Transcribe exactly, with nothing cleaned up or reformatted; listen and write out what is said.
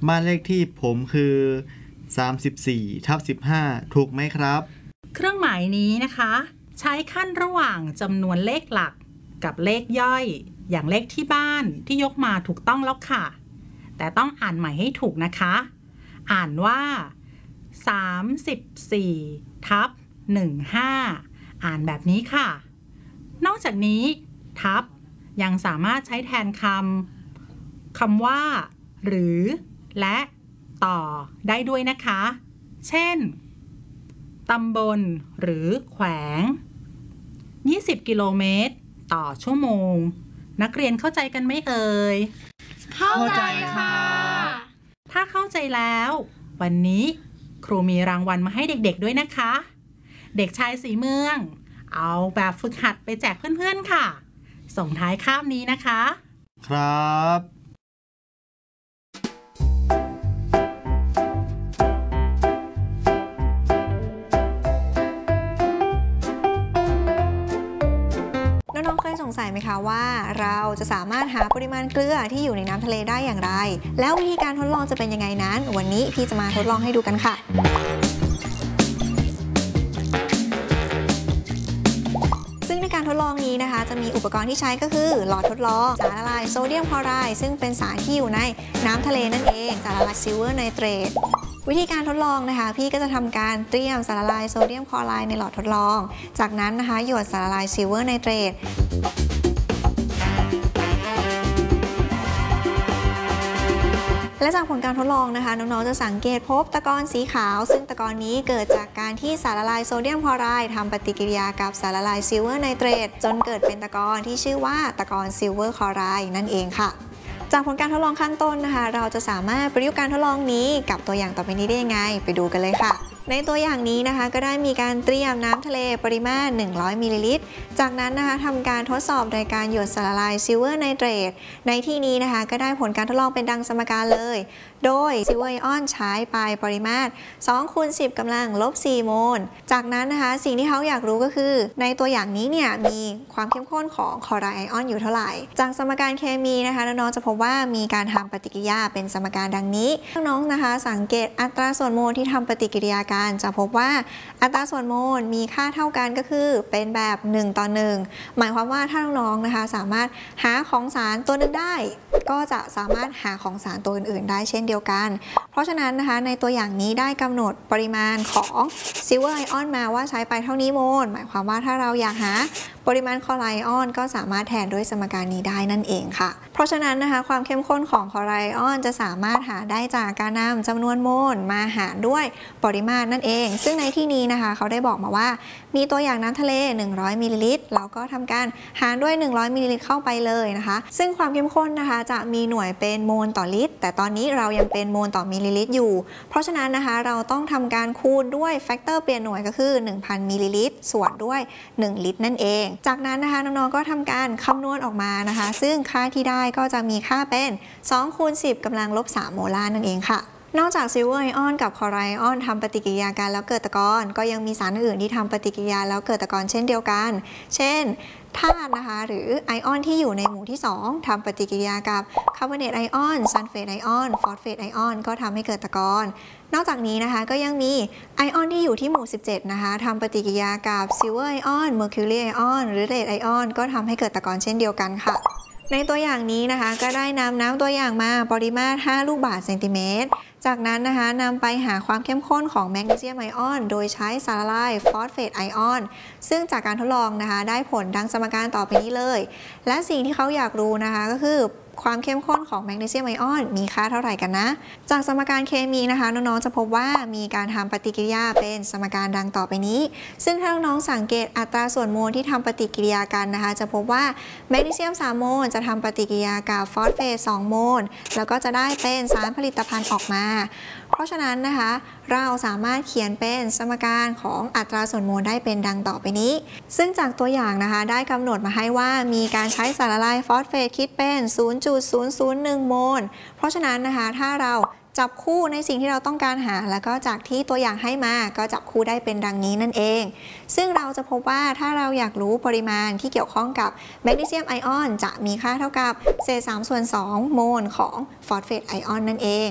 บ้านเลขที่ผมคือสามสิบสี่ทับสิบห้าถูกไหมครับเครื่องหมายนี้นะคะใช้ขั้นระหว่างจำนวนเลขหลักกับเลขย่อยอย่างเลขที่บ้านที่ยกมาถูกต้องแล้วค่ะแต่ต้องอ่านใหม่ให้ถูกนะคะอ่านว่าสามสิบสี่ทับหนึ่งห้าอ่านแบบนี้ค่ะนอกจากนี้ทับยังสามารถใช้แทนคำคำว่าหรือและต่อได้ด้วยนะคะเช่นตำบลหรือแขวงยี่สิบกิโลเมตรต่อชั่วโมงนักเรียนเข้าใจกันไหมเอ่ยเข้าใจค่ะถ้าเข้าใจแล้ววันนี้ครูมีรางวัลมาให้เด็กๆด้วยนะคะเด็กชายสีเมืองเอาแบบฝึกหัดไปแจกเพื่อนๆค่ะส่งท้ายคาบนี้นะคะครับน้องๆเคยสงสัยไหมคะว่าเราจะสามารถหาปริมาณเกลือที่อยู่ในน้ำทะเลได้อย่างไรแล้ววิธีการทดลองจะเป็นยังไงนั้นวันนี้พี่จะมาทดลองให้ดูกันค่ะซึ่งในการทดลองนี้นะคะจะมีอุปกรณ์ที่ใช้ก็คือหลอดทดลองสารละลายโซเดียมคลอไรด์ซึ่งเป็นสารที่อยู่ในน้ำทะเลนั่นเองสารละลายซิลเวอร์ไนเตรตวิธีการทดลองนะคะพี่ก็จะทำการเตรียมสารละลายโซเดียมคลอไรด์ในหลอดทดลองจากนั้นนะคะหยดสารละลายซิลเวอร์ไนเตรตและจากผลการทดลองนะคะน้องๆจะสังเกตพบตะกอนสีขาวซึ่งตะกอนนี้เกิดจากการที่สารละลายโซเดียมคลอไรด์ทำปฏิกิริยากับสารละลายซิลเวอร์ไนเตรตจนเกิดเป็นตะกอนที่ชื่อว่าตะกอนซิลเวอร์คลอไรด์นั่นเองค่ะจากผลการทดลองข้างต้นนะคะเราจะสามารถประยุกต์การทดลองนี้กับตัวอย่างต่อไปนี้ได้ยังไงไปดูกันเลยค่ะในตัวอย่างนี้นะคะก็ได้มีการเตรียมน้ำทะเลปริมาณหนึ่งร้อยมิลลิลิตรจากนั้นนะคะทำการทดสอบโดยการหยดสารละลายซิลเวอร์ไนเตรตในที่นี้นะคะก็ได้ผลการทดลองเป็นดังสมการเลยโดยซิลเวอร์ไอออนใช้ไปปริมาตรสองคูณสิบกำลังลบสี่โมลจากนั้นนะคะสิ่งที่เขาอยากรู้ก็คือในตัวอย่างนี้เนี่ยมีความเข้มข้นของคลอไรด์ไอออนอยู่เท่าไหร่จากสมการเคมีนะคะน้องๆจะพบว่ามีการทำปฏิกิริยาเป็นสมการดังนี้น้องๆนะคะสังเกตอัตราส่วนโมลที่ทำปฏิกิริยากันจะพบว่าอัตราส่วนโมลมีค่าเท่ากันก็คือเป็นแบบหนึ่งต่อหนึ่งหมายความว่าถ้าน้องๆนะคะสามารถหาของสารตัวหนึ่งได้ก็จะสามารถหาของสารตัวอื่นๆได้เช่นเดียวกันเพราะฉะนั้นนะคะในตัวอย่างนี้ได้กำหนดปริมาณของซิลเวอร์ไอออนมาว่าใช้ไปเท่านี้โมลหมายความว่าถ้าเราอยากหาปริมาณคลอไรด์ไอออนก็สามารถแทนด้วยสมการนี้ได้นั่นเองค่ะเพราะฉะนั้นนะคะความเข้มข้นของคลอไรด์ไอออนจะสามารถหาได้จากการนำจำนวนโมลมาหารด้วยปริมาตรนั่นเองซึ่งในที่นี้นะคะเขาได้บอกมาว่ามีตัวอย่างน้ำทะเลหนึ่งร้อยมิลลิลิตรเราก็ทำการหารด้วยหนึ่งร้อยมิลลิลิตรเข้าไปเลยนะคะซึ่งความเข้มข้นนะคะจะมีหน่วยเป็นโมลต่อลิตรแต่ตอนนี้เรายังเป็นโมลต่อมิลลิลิตรอยู่เพราะฉะนั้นนะคะเราต้องทำการคูณด้วยแฟกเตอร์เปลี่ยนหน่วยก็คือ หนึ่งพัน มิลลิลิตรส่วนด้วยหนึ่งลิตรนั่นเองจากนั้นนะคะน้องๆก็ทำการคำนวณออกมานะคะซึ่งค่าที่ได้ก็จะมีค่าเป็นสองคูณสิบกำลังลบสามโมลาร์นั่นเองค่ะนอกจากซิลเวอร์ไอออนกับคลอไรด์ไอออนทำปฏิกิริยากันแล้วเกิดตะกอนก็ยังมีสารอื่นที่ทำปฏิกิริยาแล้วเกิดตะกอนเช่นเดียวกันเช่นธาตุนะคะหรือไอออนที่อยู่ในหมู่ที่สองทำปฏิกิริยากับคาร์บอเนตไอออนซัลเฟตไอออนฟอสเฟตไอออนก็ทำให้เกิดตะกอนนอกจากนี้นะคะก็ยังมีไอออนที่อยู่ที่หมู่สิบเจ็ดนะคะทำปฏิกิริยากับซิลเวอร์ไอออนเมอร์คิวรีไอออนหรือเลดไอออนก็ทำให้เกิดตะกอนเช่นเดียวกันค่ะในตัวอย่างนี้นะคะก็ได้นำน้ำตัวอย่างมาปริมาตรห้าลูกบาศก์เซนติเมตรจากนั้นนะคะนำไปหาความเข้มข้นของแมกนีเซียมไอออนโดยใช้สารละลายฟอสเฟตไอออนซึ่งจากการทดลองนะคะได้ผลดังสมการต่อไปนี้เลยและสิ่งที่เขาอยากรู้นะคะก็คือความเข้มข้นของแมกนีเซียมไอออนมีค่าเท่าไหร่กันนะจากสมการเคมีนะคะน้องๆจะพบว่ามีการทำปฏิกิริยาเป็นสมการดังต่อไปนี้ซึ่งถ้าน้องๆสังเกตอัตราส่วนโมลที่ทำปฏิกิริยากันนะคะจะพบว่าแมกนีเซียมสามโมลจะทำปฏิกิริยากับฟอสเฟตสองโมลแล้วก็จะได้เป็นสารผลิตภัณฑ์ออกมาเพราะฉะนั้นนะคะเราสามารถเขียนเป็นสมการของอัตราส่วนโมลได้เป็นดังต่อไปนี้ซึ่งจากตัวอย่างนะคะได้กำหนดมาให้ว่ามีการใช้สารละลายฟอสเฟตคิดเป็น ศูนย์จุดศูนย์ศูนย์หนึ่ง โมลเพราะฉะนั้นนะคะถ้าเราจับคู่ในสิ่งที่เราต้องการหาแล้วก็จากที่ตัวอย่างให้มาก็จับคู่ได้เป็นดังนี้นั่นเองซึ่งเราจะพบว่าถ้าเราอยากรู้ปริมาณที่เกี่ยวข้องกับแมกนีเซียมไอออนจะมีค่าเท่ากับเศษสามส่วนสองโมลของฟอสเฟตไอออนนั่นเอง